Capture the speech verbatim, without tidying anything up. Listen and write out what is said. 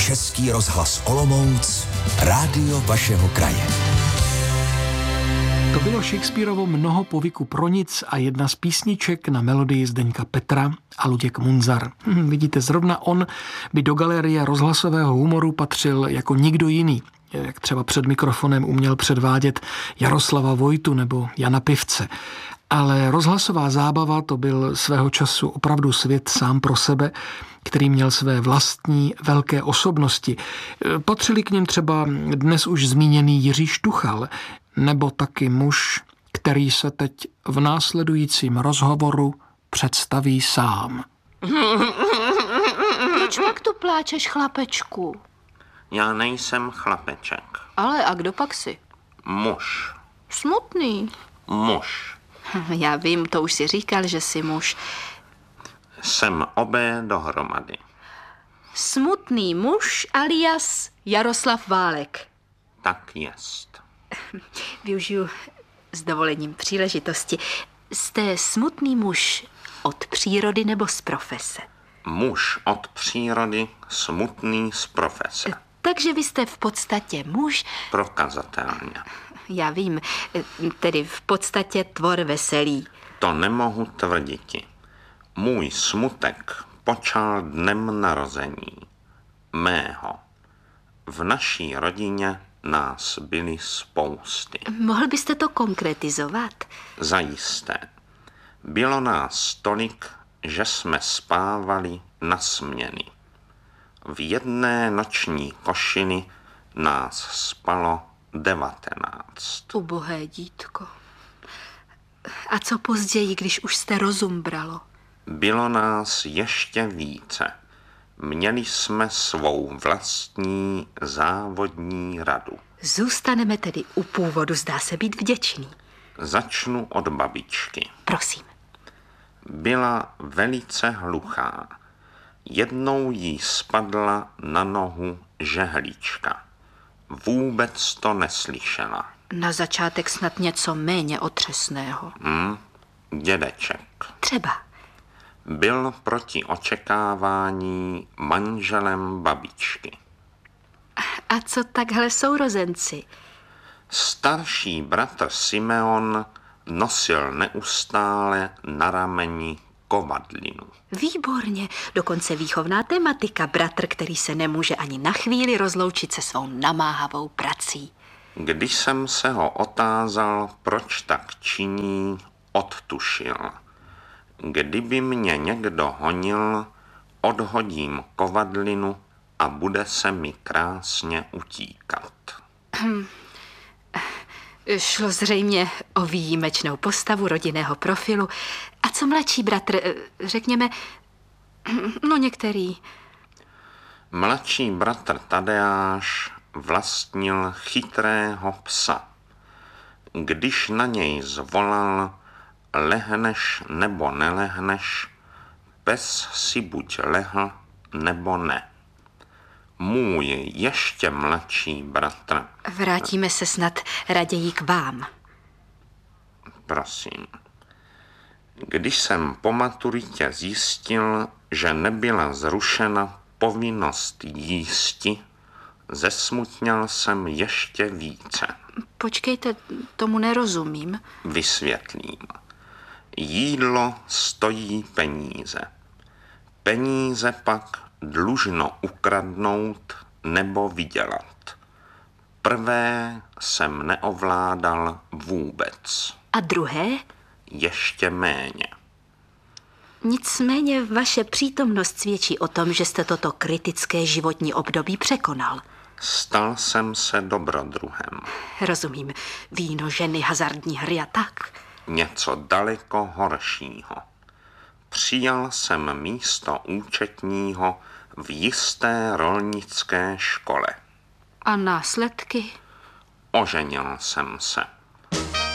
Český rozhlas Olomouc, rádio vašeho kraje. To bylo Shakespearovo Mnoho povyku pro nic a jedna z písniček na melodii Zdeňka Petra a Luděk Munzar. Hm, vidíte, zrovna on by do galerie rozhlasového humoru patřil jako nikdo jiný. Jak třeba před mikrofonem uměl předvádět Jaroslava Vojtu nebo Jana Pivce. Ale rozhlasová zábava to byl svého času opravdu svět sám pro sebe, který měl své vlastní velké osobnosti. Patřili k něm třeba dnes už zmíněný Jiří Štuchal, nebo taky muž, který se teď v následujícím rozhovoru představí sám. Proč pak tu pláčeš, chlapečku? Já nejsem chlapeček. Ale a kdo pak jsi? Muž. Smutný. Muž. Já vím, to už si říkal, že jsi muž. Jsem obé dohromady. Smutný muž alias Jaroslav Válek. Tak jest. Využiju s dovolením příležitosti. Jste smutný muž od přírody nebo z profese? Muž od přírody, smutný z profese. Takže vy jste v podstatě muž... Prokazatelně. Já vím, tedy v podstatě tvor veselý. To nemohu tvrditi. Můj smutek počal dnem narození. Mého. V naší rodině nás byly spousty. Mohl byste to konkretizovat? Zajisté. Bylo nás tolik, že jsme spávali na směny. V jedné noční košili nás spalo devatenáct. Ubohé dítko. A co později, když už jste rozum bralo? Bylo nás ještě více. Měli jsme svou vlastní závodní radu. Zůstaneme tedy u původu, zdá se být vděčný. Začnu od babičky. Prosím. Byla velice hluchá. Jednou jí spadla na nohu žehlička. Vůbec to neslyšela. Na začátek snad něco méně otřesného. Hm, dědeček. Třeba. Byl proti očekávání manželem babičky. A co takhle sourozenci? Starší bratr Simeon nosil neustále na rameni kovadlinu. Výborně, dokonce výchovná tematika, bratr, který se nemůže ani na chvíli rozloučit se svou namáhavou prací. Když jsem se ho otázal, proč tak činí, odtušil. Kdyby mě někdo honil, odhodím kovadlinu a bude se mi krásně utíkat. Šlo zřejmě o výjimečnou postavu rodinného profilu. A co mladší bratr, řekněme, no některý? Mladší bratr Tadeáš vlastnil chytrého psa. Když na něj zvolal, lehneš nebo nelehneš, pes si buď lehl nebo ne. Můj ještě mladší bratr... Vrátíme se snad raději k vám. Prosím. Když jsem po maturitě zjistil, že nebyla zrušena povinnost jísti, zesmutněl jsem ještě více. Počkejte, tomu nerozumím. Vysvětlím. Jídlo stojí peníze. Peníze pak dlužno ukradnout nebo vydělat. Prvé jsem neovládal vůbec. A druhé? Ještě méně. Nicméně vaše přítomnost svědčí o tom, že jste toto kritické životní období překonal. Stal jsem se dobrodruhem. Rozumím. Víno, ženy, hazardní hry a tak. Něco daleko horšího. Přijal jsem místo účetního v jisté rolnické škole. A následky? Oženil jsem se.